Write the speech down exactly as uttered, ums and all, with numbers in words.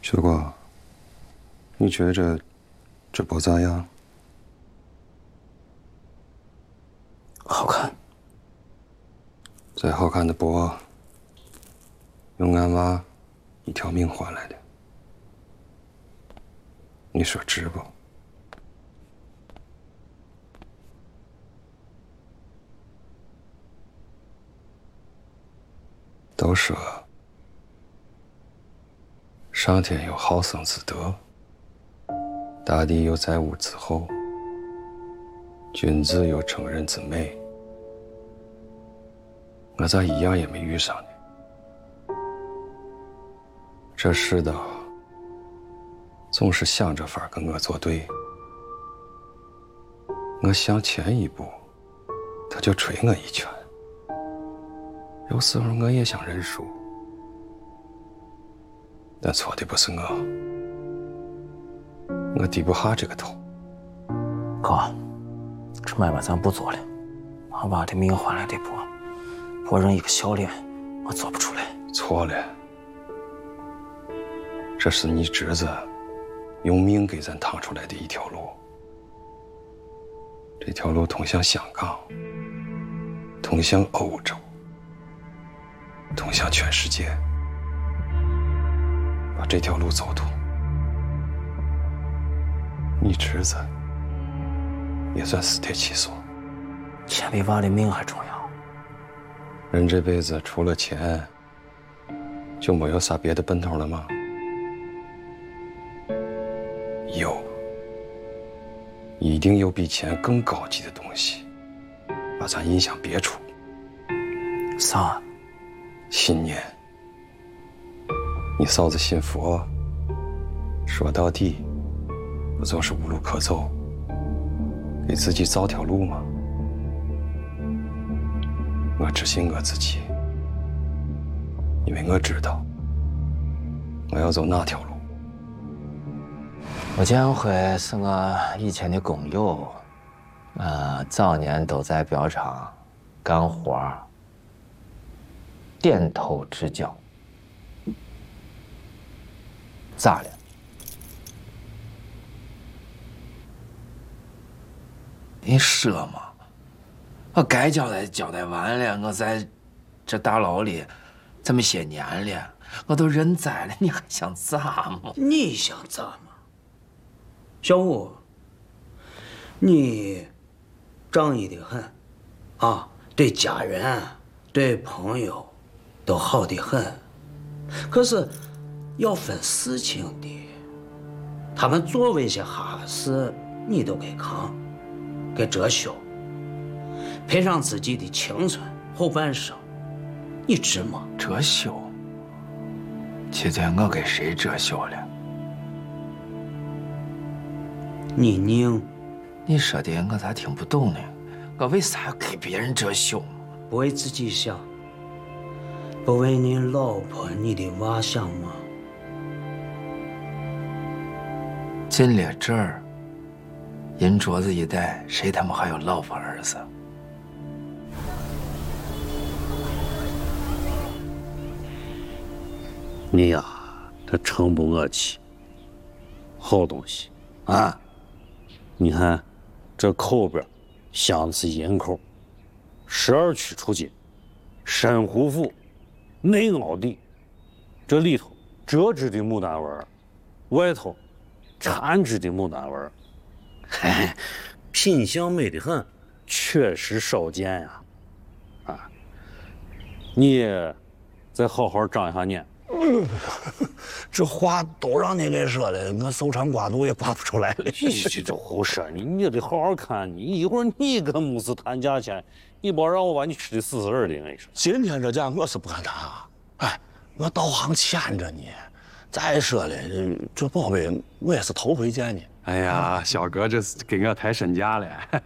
小光，你觉着这波咋样？ 好看。 再好看的波，用俺娃一条命换来的，你说值不？都说上天有好生之德，大地有载物之后，君子有成人之美。我咋一样也没遇上呢？这世道总是想着法跟我作对，我向前一步，他就捶我一拳。有时候我也想认输，但错的不是我，我低不下这个头。 哥，这买卖咱不做了，俺娃的命换来的波，博人一个笑脸，我做不出来。 错了，这是你侄子用命给咱趟出来的一条路，这条路通向香港，通向欧洲，通向全世界。把这条路走通，你侄子也算死得其所。 钱比娃的命还重要。 人这辈子除了钱，就没有啥别的奔头了吗？有，一定有比钱更高级的东西，把咱印象别处。 啥？ 信念。你嫂子信佛，说到底，不就是无路可走，给自己造条路吗？我只信我自己，因为我知道我要走哪条路。 我建辉是我以前的工友，呃，早年都在表厂干活，点头之交。咋了？你说嘛？我该交代交代完了，我在这大牢里这么些年了，我都认栽了，你还想咋嘛？ 你想咋嘛？小吴，你仗义的很，啊，对家人、对朋友都好的很，可是要分事情的。他们做为些哈事，你都给扛，给遮羞，赔上自己的青春后半生，你值吗？ 遮羞？今天我给谁遮羞了？ 你宁？ 你说的我咋听不懂呢？我为啥要给别人遮羞？ 不为自己想，不为你老婆、你的娃想吗？ 进了这儿，银镯子一戴，谁他妈还有老婆儿子？ 你呀，这诚不恶气，好东西啊！你看，这口边镶是银口，十二曲出金，深湖府，内凹底，这里头折枝的牡丹纹，外头缠枝的牡丹纹，嘿嘿，品相美得很，确实少见呀！啊，你再好好长一下眼。 嗯，这话都让你给说的，我搜肠刮肚也刮不出来了。 你这这胡说，你你得好好看。你一会儿你跟牧师谈价钱，你别让我把你吃的死死的。我跟你说， 今天这价我是不敢谈啊。哎，我道行欠着你。再说了，这宝贝我也是头回见你。 哎呀，小哥这是给我抬身价了。